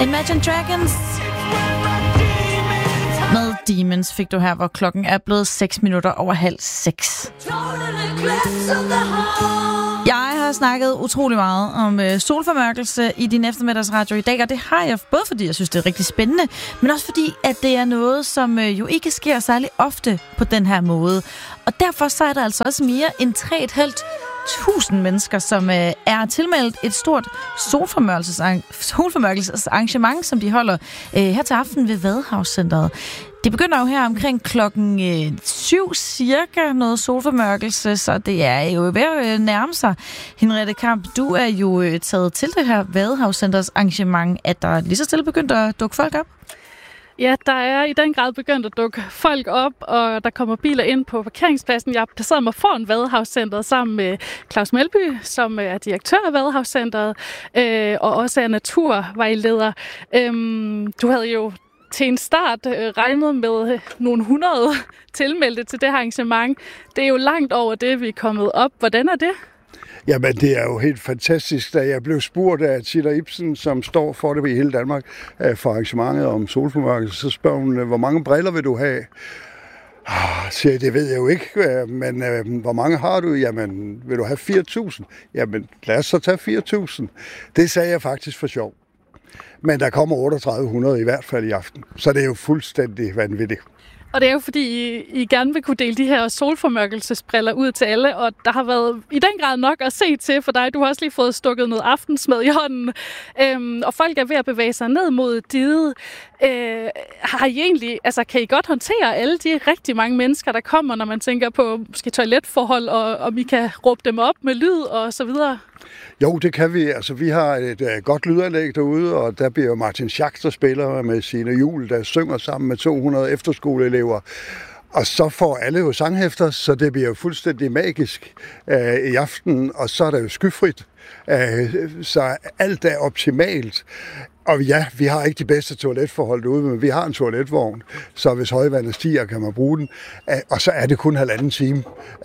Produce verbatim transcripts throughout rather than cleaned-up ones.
Imagine Dragons med Demons fik du her, hvor klokken er blevet seks minutter over halv seks. Jeg har snakket utrolig meget om øh, solformørkelse i din eftermiddagsradio i dag, og det har jeg både fordi jeg synes, det er rigtig spændende, men også fordi, at det er noget, som øh, jo ikke sker særlig ofte på den her måde. Og derfor så er der altså også mere end tre komma fem tusind mennesker, som øh, er tilmeldt et stort solformørkelsesarrangement, som de holder øh, her til aften ved Vadehavscentret. Det begynder jo her omkring klokken øh, syv cirka, noget solformørkelse, så det er jo ved at øh, nærme sig. Henriette Kamp, du er jo øh, taget til det her Vadehavscentrets arrangement, at der lige så stille begyndt at dukke folk op. Ja, der er i den grad begyndt at dukke folk op, og der kommer biler ind på parkeringspladsen. Jeg placerede mig foran Vadehavscentret sammen med Claus Melby, som er direktør af Vadehavscentret, øh, og også er naturvejleder. Øhm, du havde jo til en start øh, regnet med nogle hundrede tilmeldte til det her arrangement. Det er jo langt over det, vi er kommet op. Hvordan er det? Jamen, det er jo helt fantastisk. Da jeg blev spurgt af Tiller Ibsen, som står for det i hele Danmark, for arrangementet om solformørkelse, så spørger hun, hvor mange briller vil du have? Ah, siger jeg, det ved jeg jo ikke, men øh, hvor mange har du? Jamen, vil du have fire tusind? Jamen, lad os så tage fire tusind. Det sagde jeg faktisk for sjov. Men der kommer otteogtredive hundrede i hvert fald i aften, så det er jo fuldstændig vanvittigt. Og det er jo fordi, I, I gerne vil kunne dele de her solformørkelsesbriller ud til alle, og der har været i den grad nok at se til for dig. Du har også lige fået stukket noget aftensmad i hånden, øhm, og folk er ved at bevæge sig ned mod diget. Øh, har I egentlig, altså, kan I godt håndtere alle de rigtig mange mennesker, der kommer, når man tænker på måske toiletforhold, og om I kan råbe dem op med lyd og så videre? Jo, det kan vi. Altså, vi har et uh, godt lydanlæg derude, og der bliver Martin Schack, der spiller med sine jul, der synger sammen med to hundrede efterskoleelever. Og så får alle jo sanghæfter, så det bliver jo fuldstændig magisk uh, i aften, og så er der jo skyfrit. Uh, så alt er optimalt. Og ja, vi har ikke de bedste toiletforhold derude, men vi har en toiletvogn, så hvis højvandet stiger, kan man bruge den. Og så er det kun halvanden time.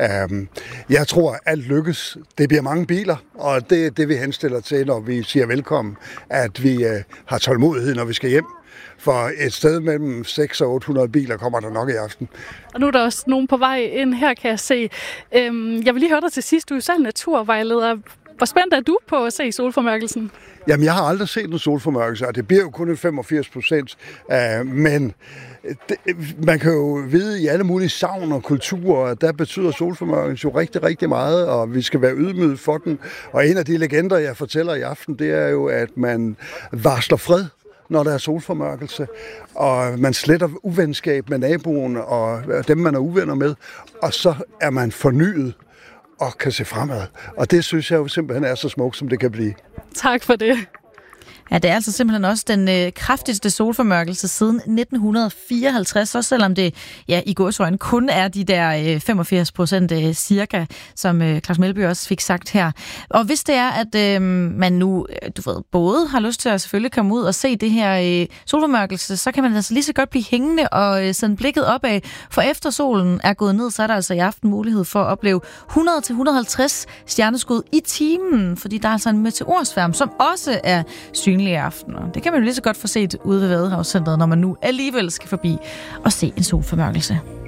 Jeg tror, at alt lykkes. Det bliver mange biler, og det er det, vi henstiller til, når vi siger velkommen, at vi har tålmodighed, når vi skal hjem. For et sted mellem seks og otte hundrede biler kommer der nok i aften. Og nu er der også nogen på vej ind her, kan jeg se. Jeg vil lige høre dig til sidst. Du er selv naturvejleder. Hvor spændt er du på at se solformørkelsen? Jamen, jeg har aldrig set en solformørkelse, og det bliver jo kun en femogfirs procent. Uh, men det, man kan jo vide i alle mulige sagn og kulturer, der betyder solformørkelsen jo rigtig, rigtig meget, og vi skal være ydmyget for den. Og en af de legender, jeg fortæller i aften, det er jo, at man varsler fred, når der er solformørkelse, og man sletter uvenskab med naboen og dem, man er uvenner med, og så er man fornyet og kan se fremad. Og det synes jeg jo simpelthen er så smukt, som det kan blive. Tak for det. Ja, det er altså simpelthen også den øh, kraftigste solformørkelse siden nitten fireoghalvtreds, også selvom det ja, i gåseøjne kun er de der øh, femogfirs procent øh, cirka, som øh, Claus Melby også fik sagt her. Og hvis det er, at øh, man nu du ved, både har lyst til at selvfølgelig komme ud og se det her øh, solformørkelse, så kan man altså lige så godt blive hængende og øh, sende blikket opad. For efter solen er gået ned, så er der altså i aften mulighed for at opleve hundrede til hundrede og halvtreds stjerneskud i timen, fordi der er altså en meteorsværm, som også er synlig i aften. Og det kan man jo lige så godt få set ude ved Vadehavscentret, når man nu alligevel skal forbi og se en solformørkelse.